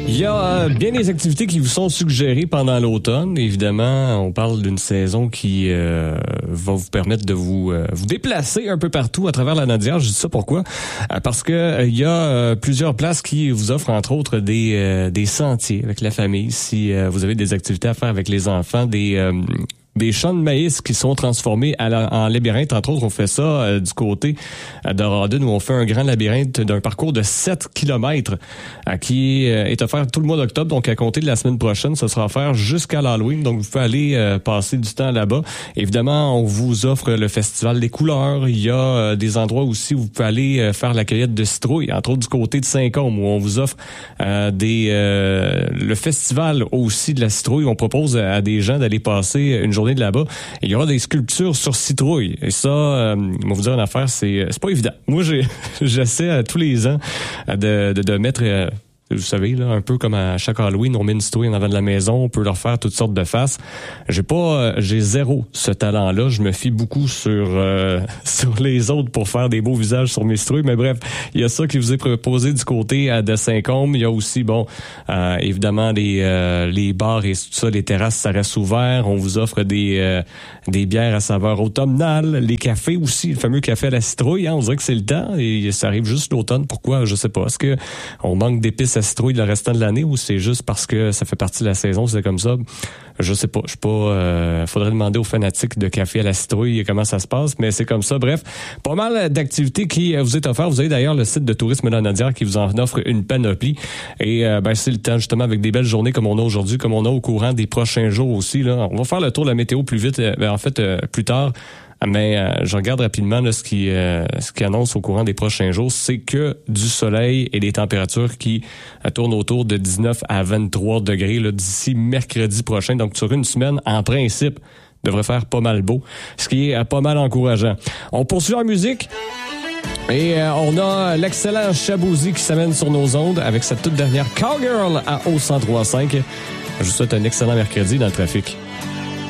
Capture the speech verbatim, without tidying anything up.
Il y a euh, bien des activités qui vous sont suggérées pendant l'automne. Évidemment, on parle d'une saison qui euh, va vous permettre de vous euh, vous déplacer un peu partout à travers la Nodière. Je dis ça pourquoi? Euh, parce que euh, il y a euh, plusieurs places qui vous offrent entre autres des euh, des sentiers avec la famille. Si euh, vous avez des activités à faire avec les enfants, des euh, des champs de maïs qui sont transformés à la, en labyrinthe. Entre autres, on fait ça euh, du côté euh, de Rawdon, où on fait un grand labyrinthe d'un parcours de sept kilomètres euh, qui euh, est offert tout le mois d'octobre. Donc, à compter de la semaine prochaine, ça sera offert jusqu'à l'Halloween. Donc, vous pouvez aller euh, passer du temps là-bas. Évidemment, on vous offre le Festival des couleurs. Il y a euh, des endroits aussi où vous pouvez aller euh, faire la cueillette de citrouilles. Entre autres, du côté de Saint-Côme, où on vous offre euh, des euh, le festival aussi de la citrouille. On propose à des gens d'aller passer une journée de là-bas. Et il y aura des sculptures sur citrouille. Et ça, euh, je vais vous dire une affaire, c'est c'est pas évident. Moi, j'ai j'essaie euh, tous les ans euh, de, de, de mettre... Euh, vous savez, là, un peu comme à chaque Halloween, on met une citrouille en avant de la maison, on peut leur faire toutes sortes de faces. J'ai pas, euh, j'ai zéro ce talent-là. Je me fie beaucoup sur euh, sur les autres pour faire des beaux visages sur mes citrouilles. Mais bref, il y a ça qui vous est proposé du côté euh, de Saint-Côme. Il y a aussi, bon, euh, évidemment, les euh, les bars et tout ça, les terrasses, ça reste ouvert. On vous offre des euh, des bières à saveur automnale, les cafés aussi, le fameux café à la citrouille. Hein, on dirait que c'est le temps et ça arrive juste l'automne. Pourquoi? Je sais pas. Est-ce que on manque d'épices à citrouille le restant de l'année ou c'est juste parce que ça fait partie de la saison, c'est comme ça? Je sais pas. Je sais pas. Euh, faudrait demander aux fanatiques de café à la citrouille comment ça se passe, mais c'est comme ça. Bref, pas mal d'activités qui vous est offert. Vous avez d'ailleurs le site de Tourisme de la Nodière qui vous en offre une panoplie. Et euh, ben c'est le temps justement avec des belles journées comme on a aujourd'hui, comme on a au courant des prochains jours aussi. Là, on va faire le tour de la météo plus vite. Ben, en fait, euh, plus tard. Mais euh, je regarde rapidement là, ce qui euh, ce qui annonce au courant des prochains jours, c'est que du soleil et des températures qui euh, tournent autour de dix-neuf à vingt-trois degrés là, d'ici mercredi prochain. Donc sur une semaine, en principe, devrait faire pas mal beau, ce qui est euh, pas mal encourageant. On poursuit en musique. Et euh, on a l'excellent Shaboozey qui s'amène sur nos ondes avec sa toute dernière Cowgirl à O cent trois virgule cinq. Je vous souhaite un excellent mercredi dans le trafic.